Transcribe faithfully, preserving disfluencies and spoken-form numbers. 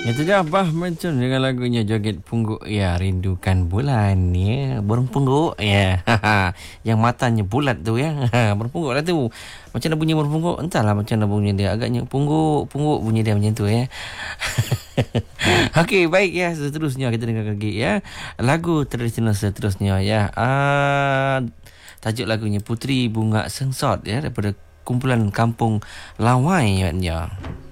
Itu dia Abah Mancun dengan lagunya Joget Pungguk. Ya, rindukan bulan ya. Burung pungguk ya. Yang matanya bulat tu ya. Burung pungguk lah tu. Macam nak bunyi burung pungguk? Entahlah macam nak bunyi dia. Agaknya pungguk, pungguk bunyi dia macam tu ya. Okey, baik ya. Seterusnya kita dengar lagi ya. Lagu tradisional seterusnya ya. Ah, tajuk lagunya Puteri Bunga Sengsot ya, daripada kumpulan Kampung Lawai ya.